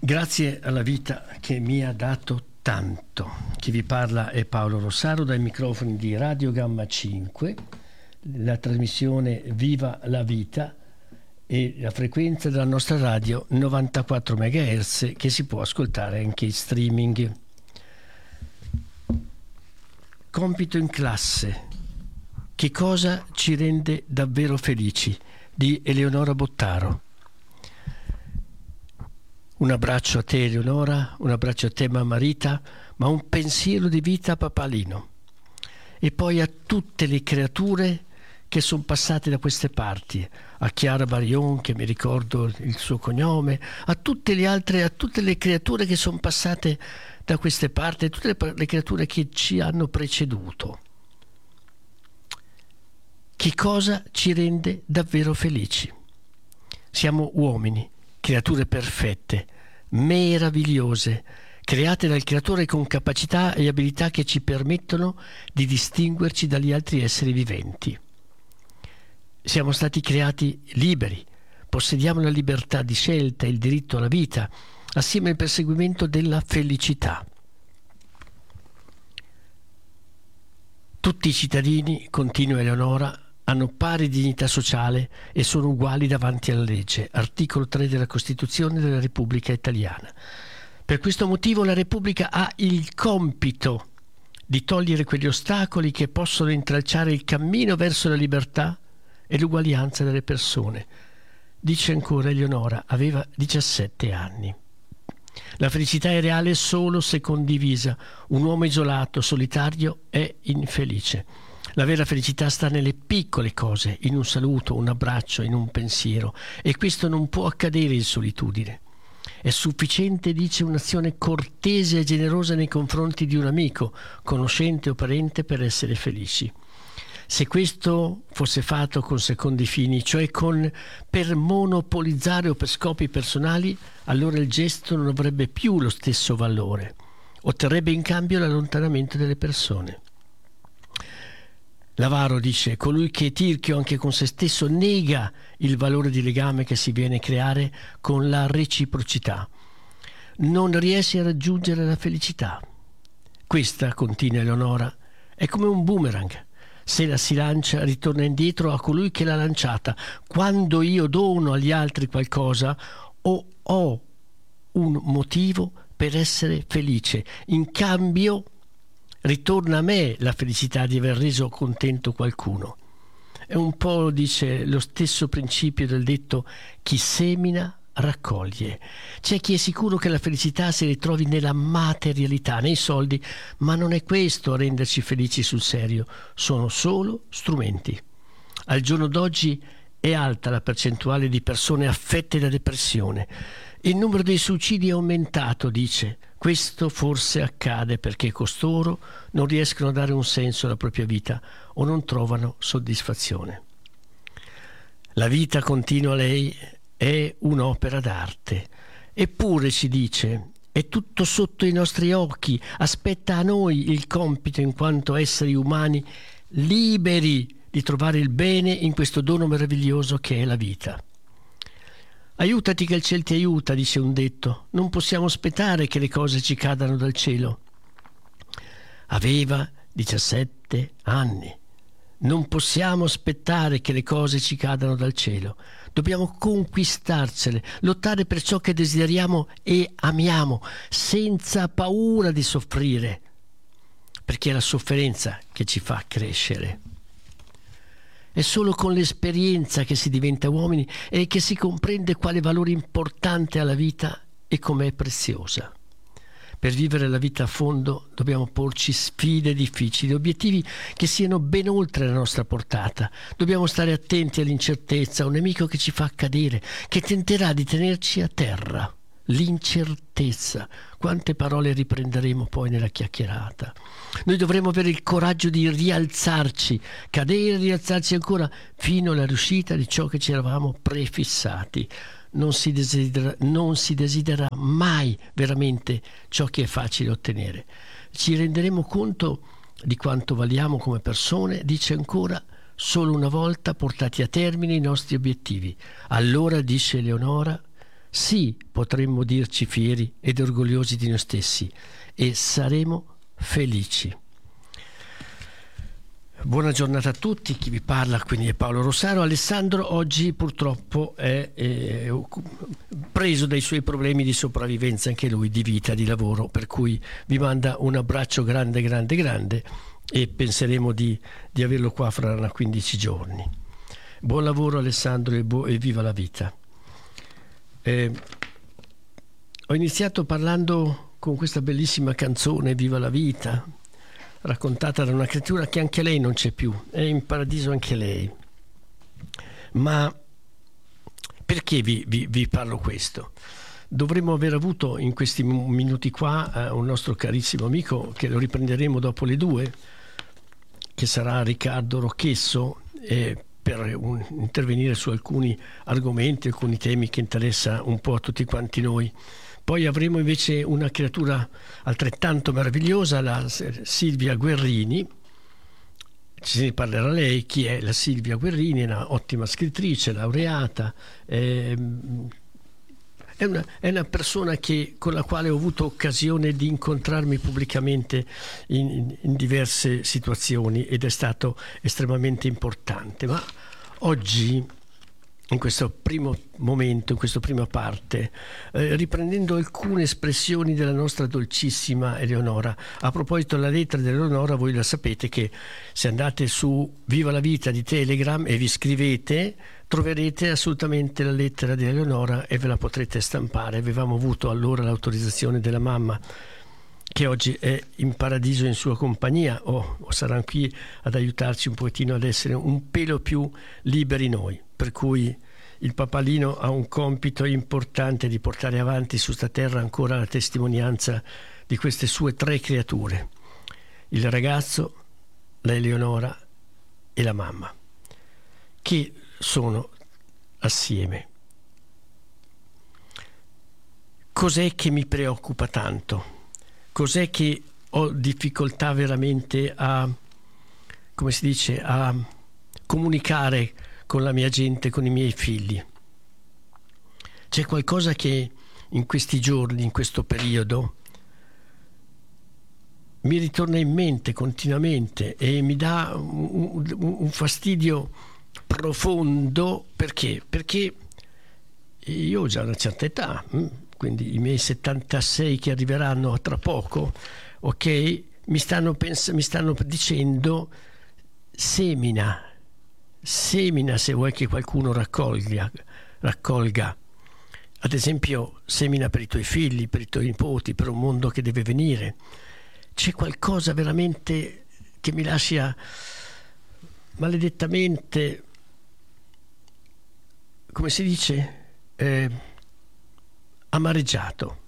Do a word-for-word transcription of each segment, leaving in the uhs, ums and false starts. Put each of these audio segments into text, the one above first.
Grazie alla vita che mi ha dato tanto. Chi vi parla è Paolo Rossaro dai microfoni di Radio Gamma cinque, la trasmissione Viva la Vita e la frequenza della nostra radio novantaquattro megahertz che si può ascoltare anche in streaming. Compito in classe. Che cosa ci rende davvero felici? Di Eleonora Bottaro. Un abbraccio a te Eleonora, un abbraccio a te mamma Rita, ma un pensiero di vita a papà Lino. E poi a tutte le creature che sono passate da queste parti, a Chiara Barion, che mi ricordo il suo cognome, a tutte le altre, a tutte le creature che sono passate da queste parti, a tutte le, le creature che ci hanno preceduto. Che cosa ci rende davvero felici? Siamo uomini, creature perfette, meravigliose, create dal creatore con capacità e abilità che ci permettono di distinguerci dagli altri esseri viventi. Siamo stati creati liberi, possediamo la libertà di scelta e il diritto alla vita, assieme al perseguimento della felicità. Tutti i cittadini, continua Eleonora, hanno pari dignità sociale e sono uguali davanti alla legge, articolo tre della Costituzione della Repubblica Italiana. Per questo motivo la Repubblica ha il compito di togliere quegli ostacoli che possono intralciare il cammino verso la libertà e l'uguaglianza delle persone. Dice ancora Eleonora, aveva diciassette anni. La felicità è reale solo se condivisa. Un uomo isolato, solitario, è infelice. La vera felicità sta nelle piccole cose, in un saluto, un abbraccio, in un pensiero, e questo non può accadere in solitudine. È sufficiente, dice, un'azione cortese e generosa nei confronti di un amico, conoscente o parente, per essere felici. Se questo fosse fatto con secondi fini, cioè con per monopolizzare o per scopi personali, allora il gesto non avrebbe più lo stesso valore, otterrebbe in cambio l'allontanamento delle persone. L'avaro, dice, colui che tirchio anche con se stesso nega il valore di legame che si viene a creare con la reciprocità. Non riesce a raggiungere la felicità. Questa, continua Eleonora, è come un boomerang. Se la si lancia, ritorna indietro a colui che l'ha lanciata. Quando io dono agli altri qualcosa, o ho un motivo per essere felice. In cambio ritorna a me la felicità di aver reso contento qualcuno. È un po', dice, lo stesso principio del detto chi semina raccoglie. C'è chi è sicuro che la felicità si ritrovi nella materialità, nei soldi, ma non è questo a renderci felici sul serio, sono solo strumenti. Al giorno d'oggi è alta la percentuale di persone affette da depressione. Il numero dei suicidi è aumentato, dice. Questo forse accade perché costoro non riescono a dare un senso alla propria vita o non trovano soddisfazione. La vita, continua lei, è un'opera d'arte. Eppure, ci dice, è tutto sotto i nostri occhi, aspetta a noi il compito in quanto esseri umani liberi di trovare il bene in questo dono meraviglioso che è la vita. Aiutati che il cielo ti aiuta, dice un detto. Non possiamo aspettare che le cose ci cadano dal cielo. Aveva diciassette anni. Non possiamo aspettare che le cose ci cadano dal cielo. Dobbiamo conquistarcele, lottare per ciò che desideriamo e amiamo, senza paura di soffrire, perché è la sofferenza che ci fa crescere. È solo con l'esperienza che si diventa uomini e che si comprende quale valore importante ha la vita e com'è preziosa. Per vivere la vita a fondo dobbiamo porci sfide difficili, obiettivi che siano ben oltre la nostra portata. Dobbiamo stare attenti all'incertezza, a un nemico che ci fa cadere, che tenterà di tenerci a terra. L'incertezza. Quante parole riprenderemo poi nella chiacchierata. Noi dovremo avere il coraggio di rialzarci, cadere, rialzarci ancora fino alla riuscita di ciò che ci eravamo prefissati. Non si desidera, non si desidera mai veramente ciò che è facile ottenere. Ci renderemo conto di quanto valiamo come persone, dice ancora, solo una volta portati a termine i nostri obiettivi. Allora, dice Eleonora, sì, potremmo dirci fieri ed orgogliosi di noi stessi e saremo felici. Buona giornata a tutti, chi vi parla quindi è Paolo Rossaro. Alessandro oggi purtroppo è, è preso dai suoi problemi di sopravvivenza, anche lui, di vita, di lavoro, per cui vi manda un abbraccio grande grande grande e penseremo di, di averlo qua fra una quindici giorni. Buon lavoro Alessandro e, bu- e viva la vita. Eh, ho iniziato parlando con questa bellissima canzone Viva la vita, raccontata da una creatura che anche lei non c'è più, è in paradiso anche lei. Ma perché vi, vi, vi parlo questo? Dovremmo aver avuto in questi minuti qua eh, un nostro carissimo amico, che lo riprenderemo dopo le due, che sarà Riccardo Rocchesso, eh, per un, intervenire su alcuni argomenti, alcuni temi che interessa un po' a tutti quanti noi. Poi avremo invece una creatura altrettanto meravigliosa, la Silvia Guerrini. Ci ne parlerà lei. Chi è la Silvia Guerrini? È una ottima scrittrice, laureata, è, è, una, è una persona che, con la quale ho avuto occasione di incontrarmi pubblicamente in, in diverse situazioni ed è stato estremamente importante. Ma oggi, in questo primo momento, in questa prima parte, eh, riprendendo alcune espressioni della nostra dolcissima Eleonora. A proposito della lettera dell'Eleonora, voi la sapete che se andate su Viva la Vita di Telegram e vi scrivete, troverete assolutamente la lettera di Eleonora e ve la potrete stampare. Avevamo avuto allora l'autorizzazione della mamma, che oggi è in paradiso in sua compagnia, o, o saranno qui ad aiutarci un pochettino ad essere un pelo più liberi noi. Per cui il papalino ha un compito importante di portare avanti su sta terra ancora la testimonianza di queste sue tre creature: il ragazzo, la Eleonora e la mamma, che sono assieme. Cos'è che mi preoccupa tanto? Cos'è che ho difficoltà veramente a, come si dice, a comunicare con la mia gente, con i miei figli? C'è qualcosa che in questi giorni, in questo periodo, mi ritorna in mente continuamente e mi dà un, un, un fastidio profondo. Perché? Perché io ho già una certa età, quindi i miei settantasei che arriveranno tra poco, ok, mi stanno, pens- mi stanno dicendo semina, semina se vuoi che qualcuno raccolga, raccolga. Ad esempio, semina per i tuoi figli, per i tuoi nipoti, per un mondo che deve venire. C'è qualcosa veramente che mi lascia maledettamente, come si dice, eh, amareggiato.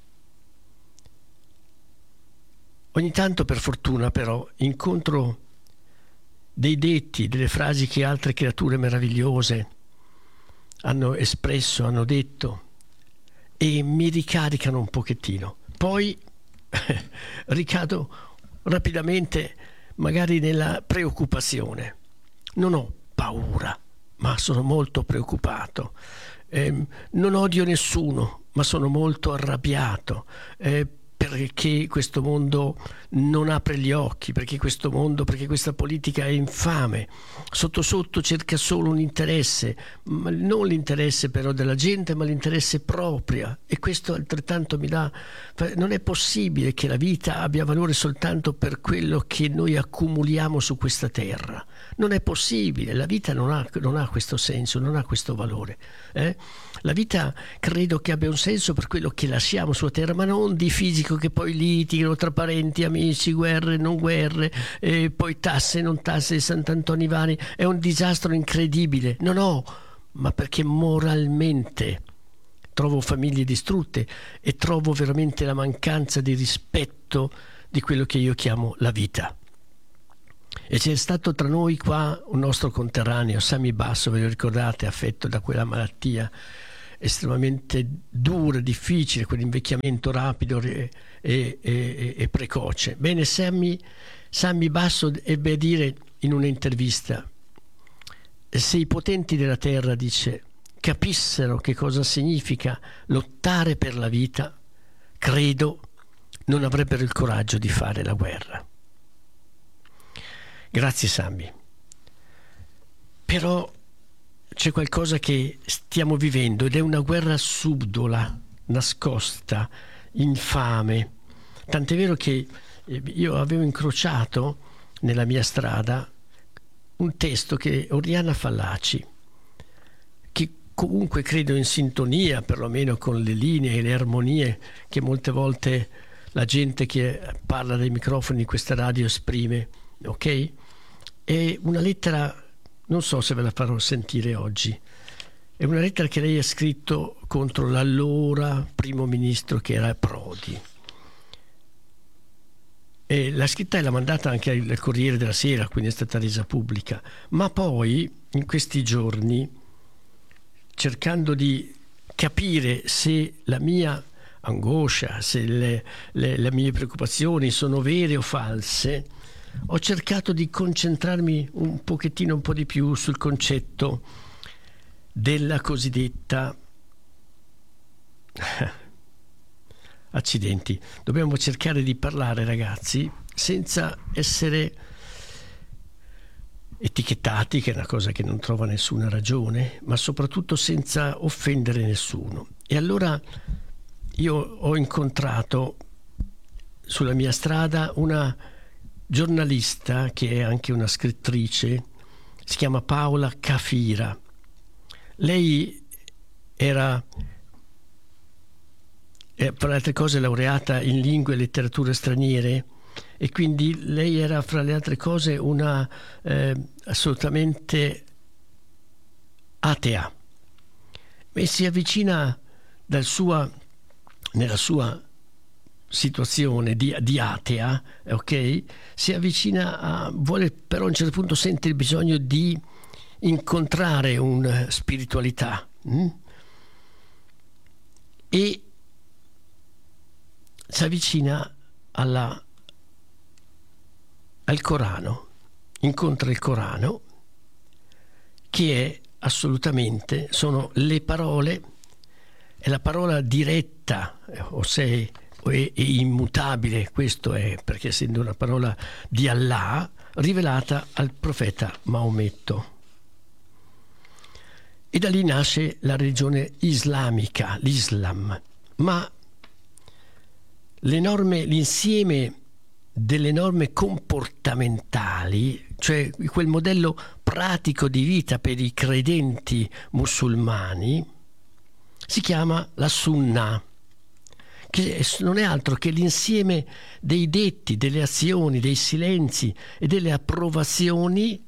Ogni tanto, per fortuna, però, incontro dei detti, delle frasi che altre creature meravigliose hanno espresso, hanno detto, e mi ricaricano un pochettino. Poi ricado rapidamente magari nella preoccupazione. Non ho paura, ma sono molto preoccupato. Eh, non odio nessuno, ma sono molto arrabbiato. Eh, perché questo mondo non apre gli occhi, perché questo mondo, perché questa politica è infame, sotto sotto cerca solo un interesse, ma non l'interesse però della gente, ma l'interesse propria, e questo altrettanto mi dà. Non è possibile che la vita abbia valore soltanto per quello che noi accumuliamo su questa terra. Non è possibile, la vita non ha, non ha questo senso, non ha questo valore. Eh? La vita credo che abbia un senso per quello che lasciamo sulla terra, ma non di fisico, che poi litigano tra parenti, amici, guerre, non guerre, e poi tasse, non tasse, Sant'Antonio vari. È un disastro incredibile. No, no, ma perché moralmente trovo famiglie distrutte e trovo veramente la mancanza di rispetto di quello che io chiamo la vita. E c'è stato tra noi qua un nostro conterraneo, Sammy Basso, ve lo ricordate, affetto da quella malattia estremamente dura, difficile, quell'invecchiamento rapido e, e, e, e precoce. Bene, Sammy, Sammy Basso ebbe a dire in un'intervista: se i potenti della terra, dice, capissero che cosa significa lottare per la vita, credo non avrebbero il coraggio di fare la guerra. Grazie Sammy. Però c'è qualcosa che stiamo vivendo ed è una guerra subdola, nascosta, infame. Tant'è vero che io avevo incrociato nella mia strada un testo che Oriana Fallaci, che comunque credo in sintonia perlomeno con le linee e le armonie che molte volte la gente che parla dai microfoni di questa radio esprime, ok? È una lettera, non so se ve la farò sentire oggi, è una lettera che lei ha scritto contro l'allora primo ministro che era Prodi. E l'ha scritta e l'ha mandata anche al Corriere della Sera, quindi è stata resa pubblica. Ma poi, in questi giorni, cercando di capire se la mia angoscia, se le, le, le mie preoccupazioni sono vere o false, ho cercato di concentrarmi un pochettino, un po' di più sul concetto della cosiddetta accidenti. Dobbiamo cercare di parlare, ragazzi, senza essere etichettati, che è una cosa che non trova nessuna ragione, ma soprattutto senza offendere nessuno. E allora io ho incontrato sulla mia strada una giornalista che è anche una scrittrice, si chiama Paola Cafira. Lei era, eh, fra le altre cose, laureata in lingue e letterature straniere, e quindi lei era, fra le altre cose, una eh, assolutamente atea, e si avvicina dal sua, nella sua situazione di, di atea, ok? Si avvicina a, vuole però a un certo punto sente il bisogno di incontrare una spiritualità hm? e si avvicina alla, al Corano, incontra il Corano, che è assolutamente, sono le parole, è la parola diretta, o se è immutabile, questo è perché essendo una parola di Allah rivelata al profeta Maometto. E da lì nasce la religione islamica, l'Islam, ma le norme, l'insieme delle norme comportamentali, cioè quel modello pratico di vita per i credenti musulmani, si chiama la Sunnah, che non è altro che l'insieme dei detti, delle azioni, dei silenzi e delle approvazioni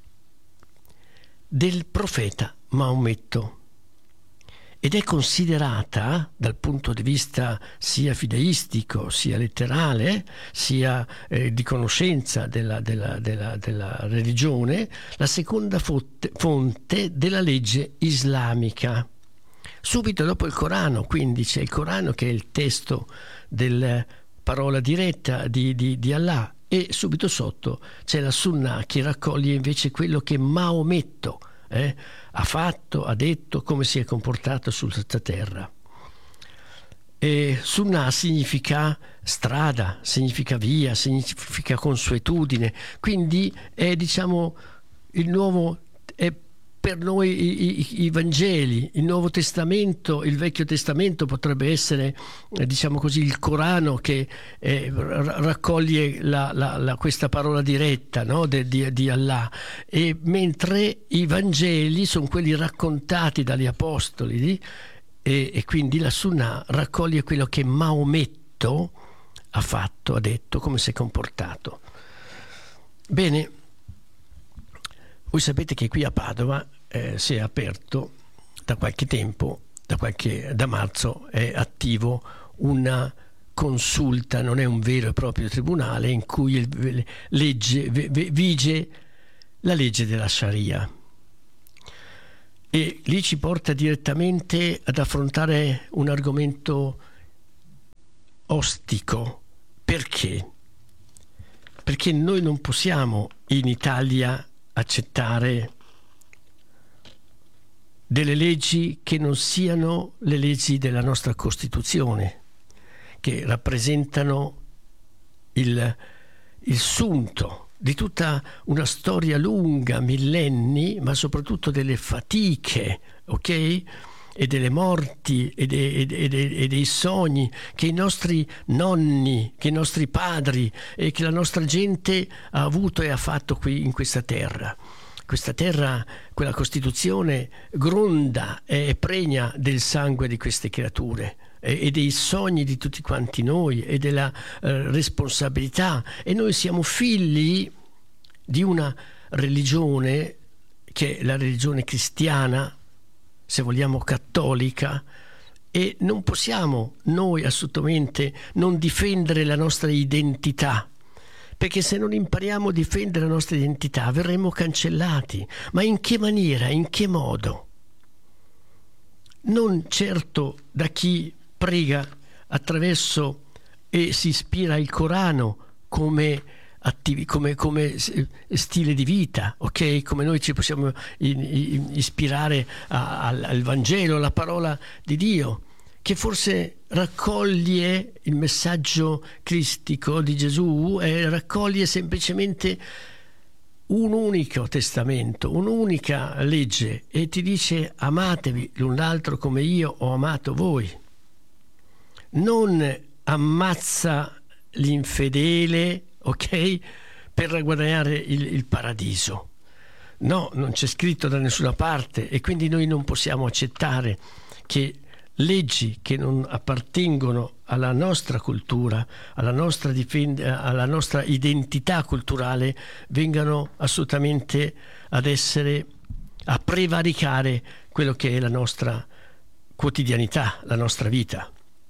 del profeta Maometto, ed è considerata dal punto di vista sia fideistico, sia letterale, sia eh, di conoscenza della, della, della, della religione, la seconda fonte, fonte della legge islamica. Subito dopo il Corano, quindi c'è il Corano che è il testo della parola diretta di, di, di Allah, e subito sotto c'è la Sunnah che raccoglie invece quello che Maometto eh, ha fatto, ha detto, come si è comportato su questa terra. E Sunnah significa strada, significa via, significa consuetudine, quindi è, diciamo, il nuovo, è per noi i, i, i Vangeli, il Nuovo Testamento, il Vecchio Testamento potrebbe essere, eh, diciamo così, il Corano che eh, raccoglie la, la, la, questa parola diretta, no? De, di, di Allah, e mentre i Vangeli sono quelli raccontati dagli Apostoli, e, e quindi la Sunnah raccoglie quello che Maometto ha fatto, ha detto, come si è comportato. Bene. Voi sapete che qui a Padova eh, si è aperto da qualche tempo, da, qualche, da marzo è attivo una consulta, non è un vero e proprio tribunale, in cui il, legge, vige la legge della Sharia. E lì ci porta direttamente ad affrontare un argomento ostico. Perché? Perché noi non possiamo in Italia accettare delle leggi che non siano le leggi della nostra Costituzione, che rappresentano il, il sunto di tutta una storia lunga, millenni, ma soprattutto delle fatiche, ok? E delle morti e, de, e, de, e dei sogni che i nostri nonni, che i nostri padri e che la nostra gente ha avuto e ha fatto qui in questa terra. Questa terra, quella Costituzione gronda e pregna del sangue di queste creature e, e dei sogni di tutti quanti noi e della eh, responsabilità, e noi siamo figli di una religione che è la religione cristiana, se vogliamo cattolica, e non possiamo noi assolutamente non difendere la nostra identità, perché se non impariamo a difendere la nostra identità verremo cancellati. Ma in che maniera, in che modo? Non certo da chi prega attraverso e si ispira al Corano come attivi, come, come stile di vita, ok? Come noi ci possiamo ispirare a, al, al Vangelo, alla parola di Dio, che forse raccoglie il messaggio cristico di Gesù e raccoglie semplicemente un unico testamento, un'unica legge, e ti dice: amatevi l'un l'altro come io ho amato voi. Non ammazza l'infedele, ok, per guadagnare il, il paradiso. No, non c'è scritto da nessuna parte, e quindi noi non possiamo accettare che leggi che non appartengono alla nostra cultura, alla nostra, difend- alla nostra identità culturale, vengano assolutamente ad essere, a prevaricare quello che è la nostra quotidianità, la nostra vita.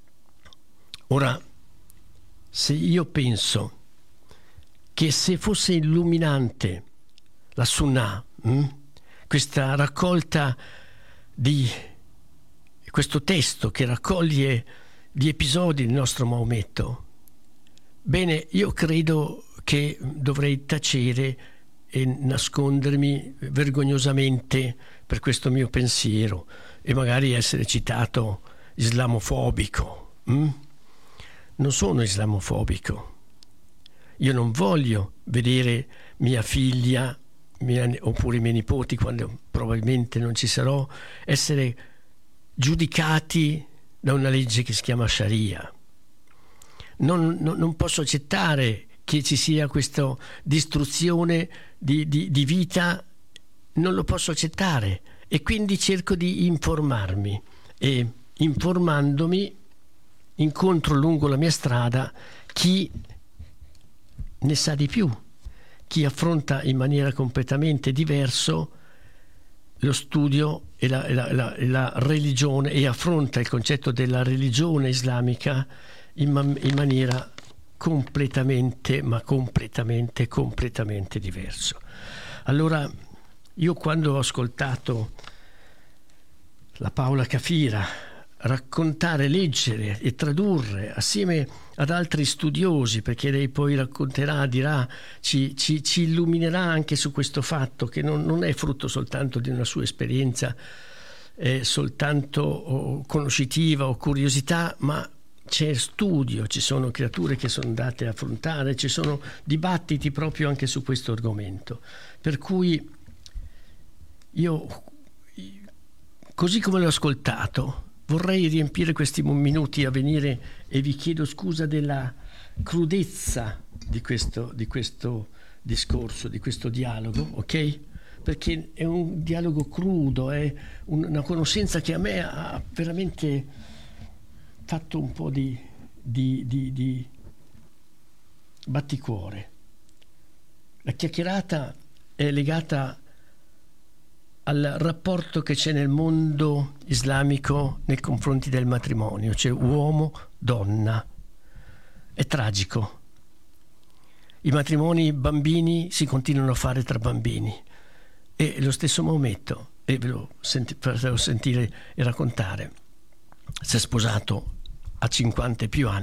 Ora, se io penso che se fosse illuminante la Sunnah, hm? questa raccolta di questo testo che raccoglie gli episodi del nostro Maometto, bene, io credo che dovrei tacere e nascondermi vergognosamente per questo mio pensiero e magari essere citato islamofobico. hm? Non sono islamofobico. Io non voglio vedere mia figlia mia, oppure i miei nipoti, quando probabilmente non ci sarò, essere giudicati da una legge che si chiama Sharia. Non, non, non posso accettare che ci sia questa distruzione di, di, di vita, non lo posso accettare, e quindi cerco di informarmi, e informandomi incontro lungo la mia strada chi ne sa di più, chi affronta in maniera completamente diversa lo studio e la, la, la, la religione, e affronta il concetto della religione islamica in, man- in maniera completamente, ma completamente, completamente diverso. Allora, io quando ho ascoltato la Paola Cafira raccontare, leggere e tradurre assieme ad altri studiosi, perché lei poi racconterà, dirà, ci, ci, ci illuminerà anche su questo fatto che non, non è frutto soltanto di una sua esperienza eh, soltanto o conoscitiva o curiosità, ma c'è studio, ci sono creature che sono andate a affrontare, ci sono dibattiti proprio anche su questo argomento. Per cui io, così come l'ho ascoltato, vorrei riempire questi minuti a venire, e vi chiedo scusa della crudezza di questo, di questo discorso, di questo dialogo, ok? Perché è un dialogo crudo, è una conoscenza che a me ha veramente fatto un po' di, di, di, di batticuore. La chiacchierata è legata al rapporto che c'è nel mondo islamico nei confronti del matrimonio, cioè uomo-donna. È tragico. I matrimoni bambini si continuano a fare tra bambini, e lo stesso Maometto, e ve lo senti, farò sentire e raccontare, si è sposato a cinquanta e più anni